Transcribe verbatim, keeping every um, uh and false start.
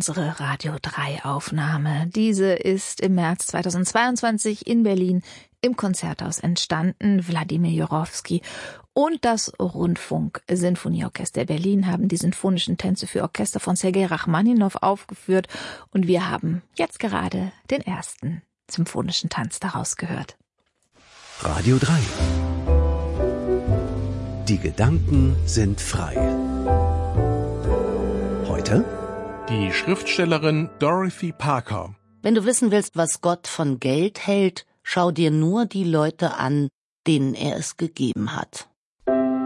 unsere Radio drei Aufnahme. Diese ist im März zweitausendzweiundzwanzig in Berlin im Konzerthaus entstanden. Wladimir Jurowski und das Rundfunk-Sinfonieorchester Berlin haben die sinfonischen Tänze für Orchester von Sergei Rachmaninow aufgeführt und wir haben jetzt gerade den ersten symphonischen Tanz daraus gehört. Radio drei. Die Gedanken sind frei. Heute die Schriftstellerin Dorothy Parker. Wenn du wissen willst, was Gott von Geld hält, schau dir nur die Leute an, denen er es gegeben hat.